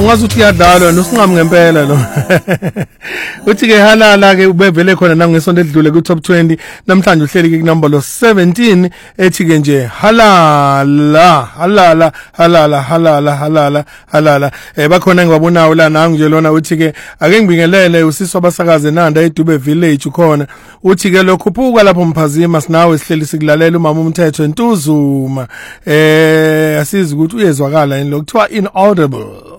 Ungazi uthi yadlalwa nosinqamu ngempela lo. Uthi ke halala ke ubevele khona nangesonto edlule ku top 20 namhlanje uhleli ke number 17 ethi ke nje halala bakhona ngiwabonayo la nangu nje lona uthi ke ake ngibingelele usisi wabasakaze Nanda eDube Village ukhona uthi ke lokhuphuka lapho Mphazima sinawe sihleli sikulalela umama uMthetho eNtuzuma asizi ukuthi uyezwakala yini lokuthiwa inaudible.